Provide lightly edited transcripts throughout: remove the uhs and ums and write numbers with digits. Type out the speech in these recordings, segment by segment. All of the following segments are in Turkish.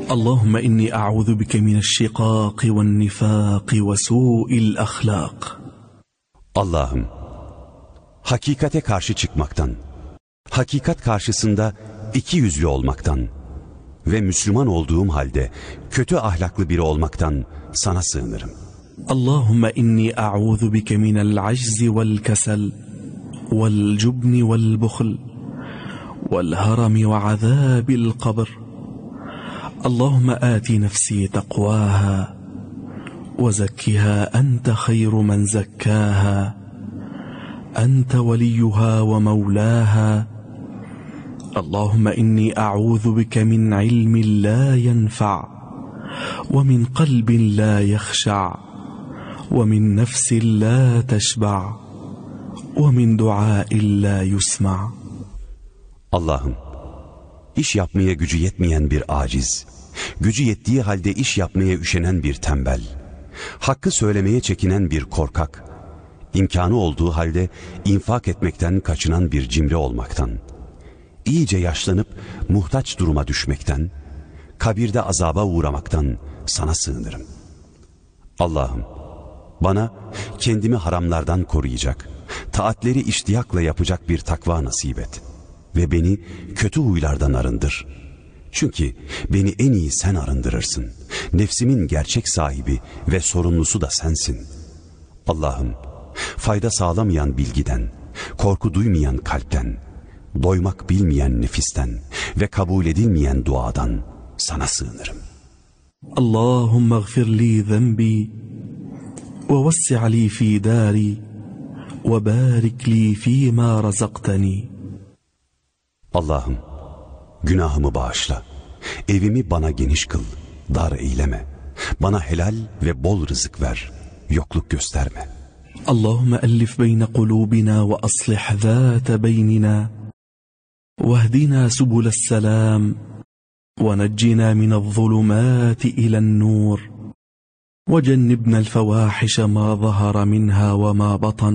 اللهم إني أعوذ بك من الشقاق والنفاق وسوء الأخلاق. Allah'ım, hakikate karşı çıkmaktan, hakikat karşısında ikiyüzlü olmaktan ve Müslüman olduğum halde kötü ahlaklı biri olmaktan sana sığınırım. Allahümme inni a'udhu bike minel aczi vel kesel vel cubni vel buhl vel harami ve azabil kabr. Allahümme ati nefsi takvaha ve zekkiha ente hayru men zekkaha ente veliyuha ve mevlaha. اللهم إني أعوذ بك من علم لا ينفع ومن قلب لا يخشع ومن نفس لا تشبع ومن دعاء لا يسمع. Allah'ım, iş yapmaya gücü yetmeyen bir aciz, gücü yettiği halde iş yapmaya üşenen bir tembel, hakkı söylemeye çekinen bir korkak, imkanı olduğu halde infak etmekten kaçınan bir cimri olmaktan, iyice yaşlanıp muhtaç duruma düşmekten, kabirde azaba uğramaktan sana sığınırım. Allah'ım, bana kendimi haramlardan koruyacak, taatleri iştiyakla yapacak bir takva nasip et ve beni kötü huylardan arındır. Çünkü beni en iyi sen arındırırsın. Nefsimin gerçek sahibi ve sorumlusu da sensin. Allah'ım, fayda sağlamayan bilgiden, korku duymayan kalpten, doymak bilmeyen nefisten ve kabul edilmeyen duadan sana sığınırım. Allahümme gfir li zenbi ve vessi'a li fi dari ve barik li fîmâ razaqtani. Allah'ım, günahımı bağışla, evimi bana geniş kıl, dar eyleme, bana helal ve bol rızık ver, yokluk gösterme. Allahümme ellif beyne kulubina ve aslih zâte beynina واهدنا سبل السلام ونجنا من الظلمات إلى النور وجنبنا الفواحش ما ظهر منها وما بطن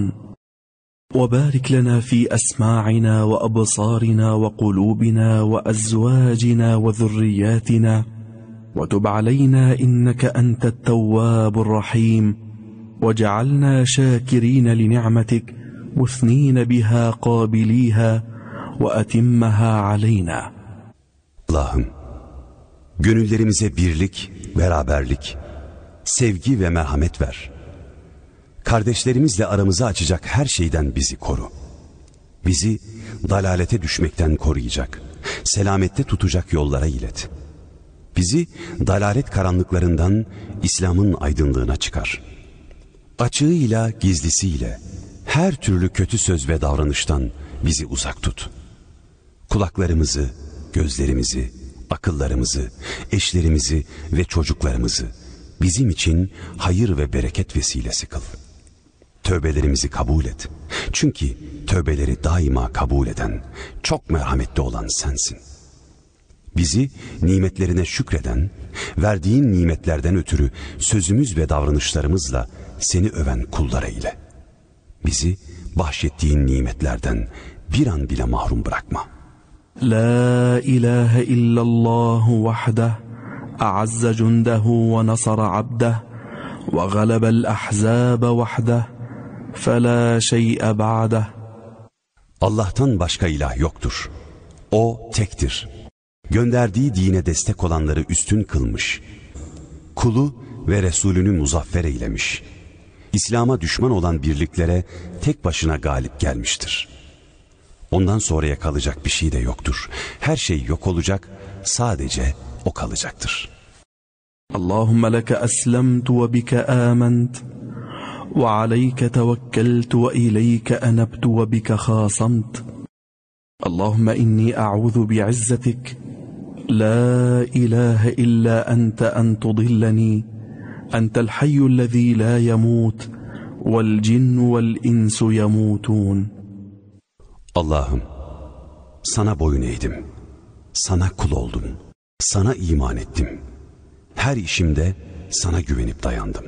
وبارك لنا في أسماعنا وأبصارنا وقلوبنا وأزواجنا وذرياتنا وتب علينا إنك أنت التواب الرحيم وجعلنا شاكرين لنعمتك مثنين بها قابليها وَأَتِمَّهَا عَلَيْنَا. Allah'ım, gönüllerimize birlik, beraberlik, sevgi ve merhamet ver. Kardeşlerimizle aramızı açacak her şeyden bizi koru. Bizi dalalete düşmekten koruyacak, selamette tutacak yollara ilet. Bizi dalalet karanlıklarından İslam'ın aydınlığına çıkar. Açığıyla, gizlisiyle, her türlü kötü söz ve davranıştan bizi uzak tut. Kulaklarımızı, gözlerimizi, akıllarımızı, eşlerimizi ve çocuklarımızı bizim için hayır ve bereket vesilesi kıl. Tövbelerimizi kabul et. Çünkü tövbeleri daima kabul eden, çok merhametli olan sensin. Bizi nimetlerine şükreden, verdiğin nimetlerden ötürü sözümüz ve davranışlarımızla seni öven kullara eyle. Bizi bahşettiğin nimetlerden bir an bile mahrum bırakma. La ilahe illallah vahdah a'azza cundehu ve nasara abdah ve galebel ahzabe vahdah fela şey'e ba'dah. Allah'tan başka ilah yoktur. O tektir. Gönderdiği dine destek olanları üstün kılmış. Kulu ve Resulünü muzaffer eylemiş. İslam'a düşman olan birliklere tek başına galip gelmiştir. Ondan sonraya kalacak bir şey de yoktur. Her şey yok olacak, sadece o kalacaktır. Allahümme leke eslemtu ve bike ament ve aleyke tevekkeltu ve ileyke enebtu ve bike khasamt. Allahümme inni a'udhu bi'izzetik la ilahe illa ente en tudilleni entel hayyullezî la yemut vel cinnu vel insu yemutun. Allah'ım, sana boyun eğdim, sana kul oldum, sana iman ettim. Her işimde sana güvenip dayandım.